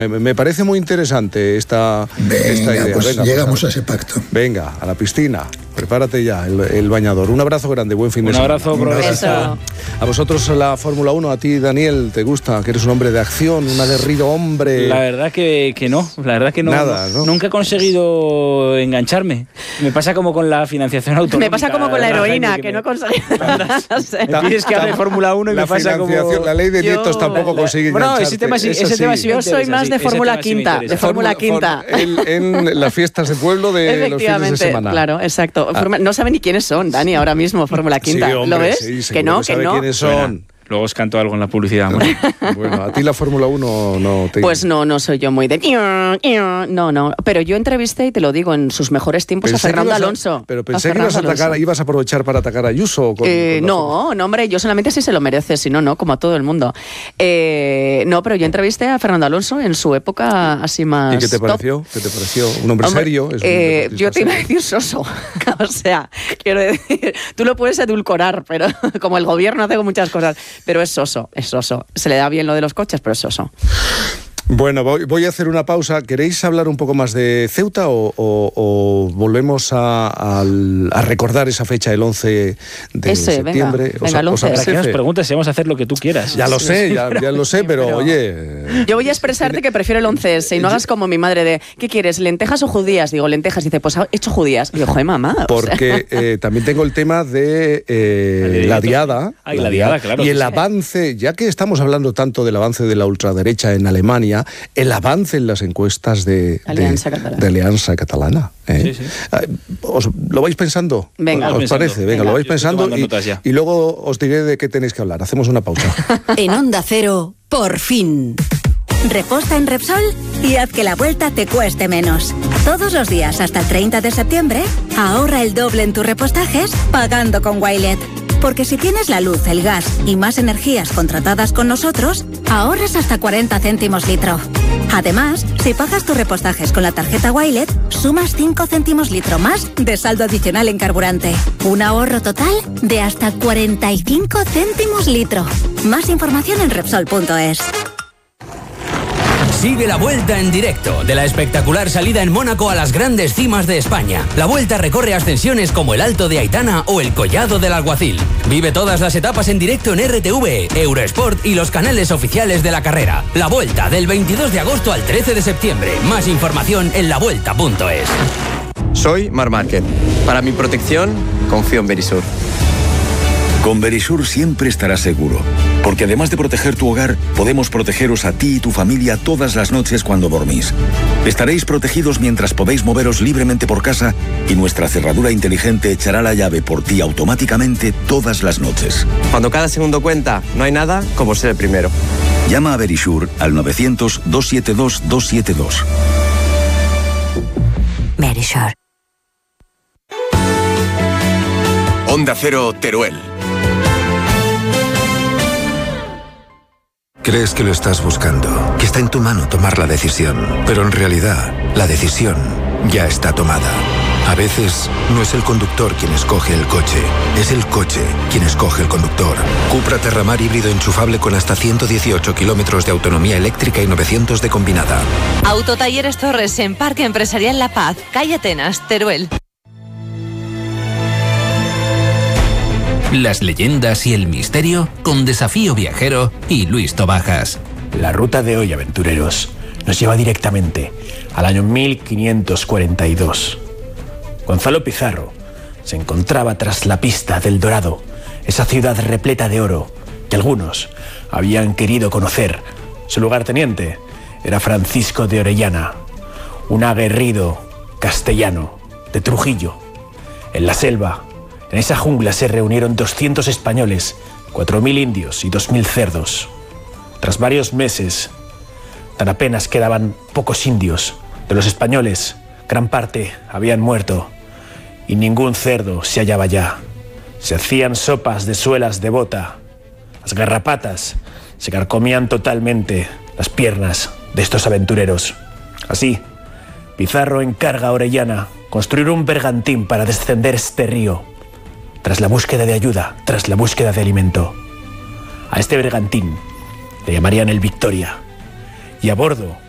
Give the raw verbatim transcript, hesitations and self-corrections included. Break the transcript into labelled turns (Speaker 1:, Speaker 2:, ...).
Speaker 1: Me parece muy interesante esta,
Speaker 2: venga,
Speaker 1: esta idea.
Speaker 2: Pues
Speaker 1: venga,
Speaker 2: llegamos
Speaker 1: pues,
Speaker 2: a ese pacto.
Speaker 1: Venga, a la piscina. Prepárate ya, el, el bañador. Un abrazo grande, buen fin de
Speaker 3: Un
Speaker 1: semana.
Speaker 3: abrazo, progresista.
Speaker 1: A vosotros la Fórmula uno, a ti, Daniel, ¿te gusta? Que eres un hombre de acción, un aguerrido hombre.
Speaker 3: La verdad que, que no, la verdad que no.
Speaker 1: Nada, ¿no?
Speaker 3: Nunca he conseguido engancharme. Me pasa como con la financiación autonómica.
Speaker 4: Me pasa como con la heroína, que, que me... no conseguí.
Speaker 3: Me pides que hable Fórmula uno y
Speaker 1: la
Speaker 3: me pasa como...
Speaker 1: La ley de nietos yo... tampoco consigue engancharte.
Speaker 3: No, ese tema sí, ese tema sí
Speaker 4: Yo soy más de Fórmula Quinta,
Speaker 3: sí
Speaker 4: de Fórmula Quinta.
Speaker 1: En, en las fiestas de pueblo de los fines de semana.
Speaker 4: Claro, exacto. Ah. No saben ni quiénes son, Dani, ahora mismo, Fórmula Quinta.
Speaker 1: Sí, hombre,
Speaker 4: ¿Lo ves?
Speaker 1: Sí,
Speaker 4: que no,
Speaker 1: que,
Speaker 4: que no.
Speaker 1: quiénes son.
Speaker 3: Luego os canto algo en la publicidad.
Speaker 1: Bueno, a ti la Fórmula uno no te...
Speaker 4: Pues no, no soy yo muy de... No, no. Pero yo entrevisté, y te lo digo, en sus mejores tiempos
Speaker 1: pensé
Speaker 4: a Fernando
Speaker 1: a...
Speaker 4: Alonso.
Speaker 1: Pero pensé que ibas a, atacar, ibas a aprovechar para atacar a Ayuso. Con,
Speaker 4: eh,
Speaker 1: con
Speaker 4: no, no, hombre, yo solamente si se lo merece, si no, no, como a todo el mundo. Eh, no, pero yo entrevisté a Fernando Alonso en su época así más...
Speaker 1: ¿Y qué te
Speaker 4: top.
Speaker 1: pareció? ¿Qué te pareció? ¿Un hombre, hombre serio? Es
Speaker 4: eh,
Speaker 1: un
Speaker 4: yo te iba a decir soso. O sea, quiero decir, tú lo puedes edulcorar, pero como el gobierno hace con muchas cosas, pero es soso. Es soso. Se le da bien lo de los coches, pero es soso.
Speaker 1: Bueno, voy, voy a hacer una pausa. ¿Queréis hablar un poco más de Ceuta o, o, o volvemos a, a, a recordar esa fecha, el once de
Speaker 4: Ese,
Speaker 1: septiembre?
Speaker 4: Venga, venga, el once.
Speaker 3: ¿Para qué nos preguntas si vamos a hacer lo que tú quieras?
Speaker 1: Ya lo
Speaker 3: sí,
Speaker 1: sé,
Speaker 3: sí,
Speaker 1: ya,
Speaker 3: pero,
Speaker 1: ya lo sé,
Speaker 3: sí,
Speaker 1: pero,
Speaker 3: pero
Speaker 1: oye...
Speaker 4: Yo voy a expresarte que prefiero el once ese y no hagas como mi madre de ¿qué quieres, lentejas o judías? Digo, lentejas. Y dice, pues he hecho judías. Y digo, joder, mamá.
Speaker 1: Porque
Speaker 4: o sea...
Speaker 1: eh, también tengo el tema de eh, la diada.
Speaker 3: Ay, la diada, claro.
Speaker 1: Y el
Speaker 3: sí.
Speaker 1: avance, ya que estamos hablando tanto del avance de la ultraderecha en Alemania, el avance en las encuestas de
Speaker 4: Alianza
Speaker 1: de,
Speaker 4: Catalana.
Speaker 1: de Alianza Catalana. ¿eh?
Speaker 3: Sí, sí.
Speaker 1: ¿Os, ¿Lo vais pensando?
Speaker 4: Venga.
Speaker 1: ¿Os
Speaker 3: pensando.
Speaker 1: parece? Venga,
Speaker 4: Venga.
Speaker 1: lo vais pensando y, y luego os diré de qué tenéis que hablar. Hacemos una pausa.
Speaker 5: En Onda Cero, por fin. Reposta en Repsol y haz que la vuelta te cueste menos. Todos los días hasta el treinta de septiembre, ahorra el doble en tus repostajes pagando con Wilet. Porque si tienes la luz, el gas y más energías contratadas con nosotros, ahorras hasta cuarenta céntimos litro. Además, si pagas tus repostajes con la tarjeta Wilet, sumas cinco céntimos litro más de saldo adicional en carburante. Un ahorro total de hasta cuarenta y cinco céntimos litro. Más información en Repsol punto es.
Speaker 6: Sigue la Vuelta en directo de la espectacular salida en Mónaco a las grandes cimas de España. La Vuelta recorre ascensiones como el Alto de Aitana o el Collado del Alguacil. Vive todas las etapas en directo en R T V, Eurosport y los canales oficiales de la carrera. La Vuelta del veintidós de agosto al trece de septiembre. Más información en la vuelta punto es.
Speaker 7: Soy Mar Márquez. Para mi protección, confío en Verisur.
Speaker 8: Con Verisur siempre estarás seguro, porque además de proteger tu hogar, podemos protegeros a ti y tu familia todas las noches cuando dormís. Estaréis protegidos mientras podéis moveros libremente por casa y nuestra cerradura inteligente echará la llave por ti automáticamente todas las noches.
Speaker 7: Cuando cada segundo cuenta, no hay nada como ser el primero.
Speaker 8: Llama a Verisur al novecientos, doscientos setenta y dos, doscientos setenta y dos.
Speaker 5: Verisur.
Speaker 9: Onda Cero, Teruel.
Speaker 10: Crees que lo estás buscando, que está en tu mano tomar la decisión, pero en realidad la decisión ya está tomada. A veces no es el conductor quien escoge el coche, es el coche quien escoge el conductor. Cupra Terramar híbrido enchufable con hasta ciento dieciocho kilómetros de autonomía eléctrica y novecientos de combinada.
Speaker 11: Autotalleres Torres en Parque Empresarial La Paz, calle Atenas, Teruel.
Speaker 6: Las leyendas y el misterio con Desafío Viajero y Luis Tobajas.
Speaker 12: La ruta de hoy, aventureros, nos lleva directamente al año mil quinientos cuarenta y dos. Gonzalo Pizarro se encontraba tras la pista del Dorado, esa ciudad repleta de oro que algunos habían querido conocer. Su lugarteniente era Francisco de Orellana, un aguerrido castellano de Trujillo. En la selva, en esa jungla se reunieron doscientos españoles, cuatro mil indios y dos mil cerdos. Tras varios meses, tan apenas quedaban pocos indios. De los españoles, gran parte habían muerto y ningún cerdo se hallaba ya. Se hacían sopas de suelas de bota. Las garrapatas se carcomían totalmente las piernas de estos aventureros. Así, Pizarro encarga a Orellana construir un bergantín para descender este río. Tras la búsqueda de ayuda, tras la búsqueda de alimento. A este bergantín le llamarían el Victoria. Y a bordo